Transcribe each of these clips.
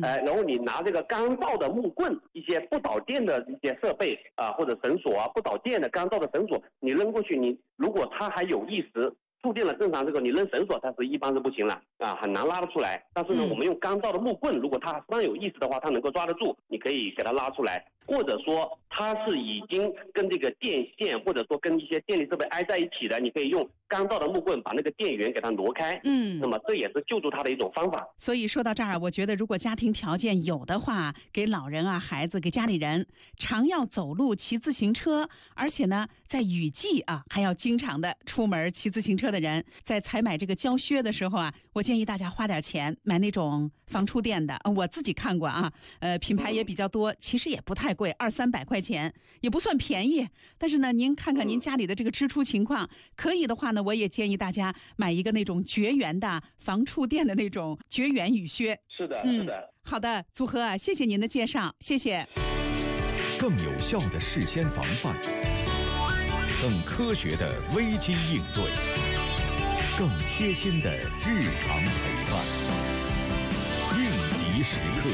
然后你拿这个干燥的木棍，一些不导电的一些设备或者绳索不导电的干燥的绳索，你扔过去，你如果它还有意识。触电了，正常这个你扔绳索，它是一般是不行了很难拉得出来。但是呢，我们用干燥的木棍，如果它非常有意识的话，它能够抓得住，你可以给它拉出来。或者说它是已经跟这个电线或者说跟一些电力设备挨在一起的，你可以用干燥的木棍把那个电源给它挪开。那么这也是救助它的一种方法。 所以说到这儿，我觉得如果家庭条件有的话，给老人孩子给家里人常要走路骑自行车，而且呢在雨季还要经常的出门骑自行车的人，在采买这个胶靴的时候我建议大家花点钱买那种防触电的。我自己看过品牌也比较多，其实也不太贵，200-300块钱也不算便宜。但是呢，您看看您家里的这个支出情况，可以的话呢，我也建议大家买一个那种绝缘的防触电的那种绝缘雨靴。 是的，是的。 好的，组合谢谢您的介绍，谢谢。 更有效的事先防范，更科学的危机应对，更贴心的日常陪伴，应急时刻。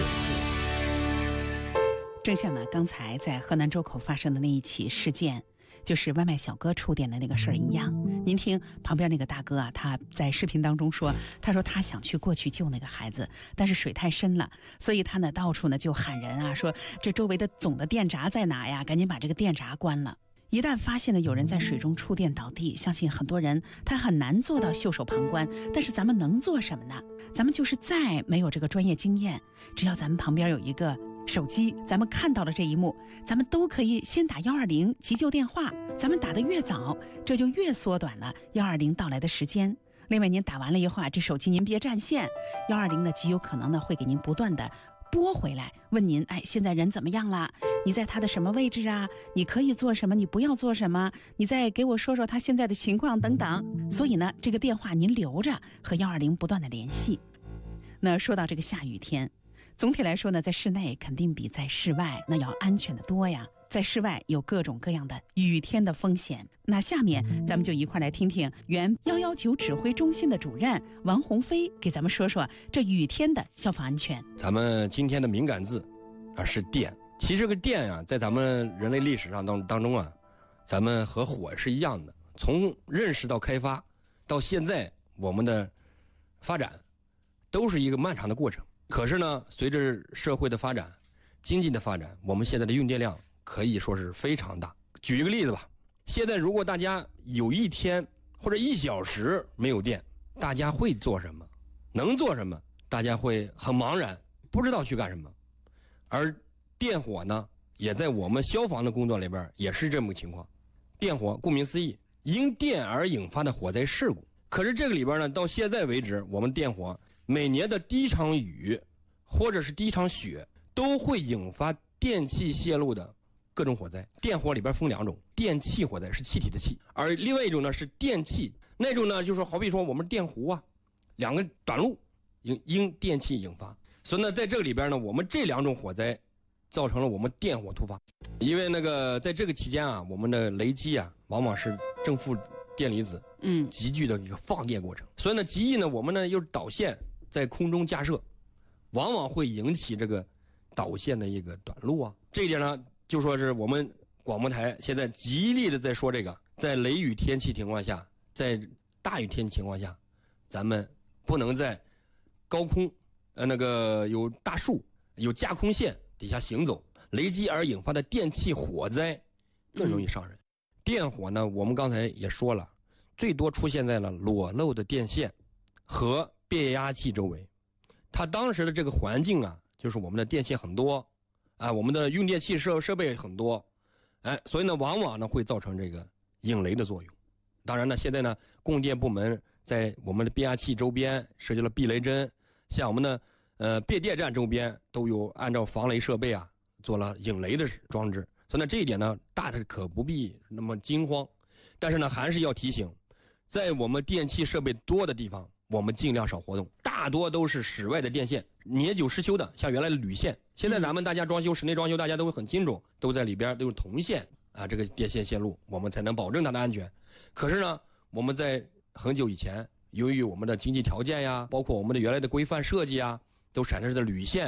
正像呢刚才在河南周口发生的那一起事件，就是外卖小哥触电的那个事儿一样。您听旁边那个大哥他在视频当中说，他说他想去过去救那个孩子，但是水太深了，所以他呢到处呢就喊人说这周围的总的电闸在哪呀，赶紧把这个电闸关了。一旦发现了有人在水中触电倒地，相信很多人他很难做到袖手旁观，但是咱们能做什么呢？咱们就是再没有这个专业经验，只要咱们旁边有一个手机，咱们看到了这一幕，咱们都可以先打120急救电话。咱们打得越早，这就越缩短了120到来的时间。另外您打完了以后这手机您别占线，120呢极有可能呢会给您不断的拨回来，问您现在人怎么样了？你在他的什么位置你可以做什么？你不要做什么？你再给我说说他现在的情况等等。所以呢，这个电话您留着，和120不断的联系。那说到这个下雨天，总体来说呢，在室内肯定比在室外那要安全的多呀。在室外有各种各样的雨天的风险。那下面咱们就一块来听听原119指挥中心的主任王鸿飞给咱们说说这雨天的消防安全。 咱们今天的敏感字是电。其实这个电在咱们人类历史上当中咱们和火是一样的，从认识到开发到现在我们的发展都是一个漫长的过程。可是呢，随着社会的发展，经济的发展，我们现在的用电量可以说是非常大。举一个例子吧，现在如果大家有1天或者1小时没有电，大家会做什么？能做什么？大家会很茫然，不知道去干什么。而电火呢，也在我们消防的工作里边也是这么个情况。电火顾名思义，因电而引发的火灾事故。可是这个里边呢，到现在为止，我们电火每年的第一场雨或者是第一场雪都会引发电气泄漏的各种火灾。电火里边分2种，电气火灾是气体的气，而另外一种呢是电气，那种呢就是好比说我们电壶2个短路因电气引发。所以呢，在这个里边呢，我们这2种火灾造成了我们电火突发。因为在这个期间我们的雷击往往是正负电离子集聚的一个放电过程。所以呢，极易呢我们呢又导线在空中架设，往往会引起这个导线的一个短路这一点呢，就说是我们广播台现在极力的在说这个，在雷雨天气情况下，在大雨天气情况下，咱们不能在高空有大树有架空线底下行走，雷击而引发的电气火灾更容易伤人。电火呢，我们刚才也说了，最多出现在了裸露的电线和变压器周围。它当时的这个环境就是我们的电线很多我们的用电器设备很多所以呢往往呢会造成这个引雷的作用。当然呢，现在呢供电部门在我们的变压器周边设计了避雷针，像我们的变电站周边都有按照防雷设备做了引雷的装置。所以呢，这一点呢大的可不必那么惊慌。但是呢，还是要提醒，在我们电气设备多的地方，我们尽量少活动。大多都是室外的电线，年久失修的，像原来的铝线。现在咱们大家装修室内装修，大家都会很清楚，都在里边都是铜线这个电线线路，我们才能保证它的安全。可是呢，我们在很久以前，由于我们的经济条件包括我们的原来的规范设计都产生的铝线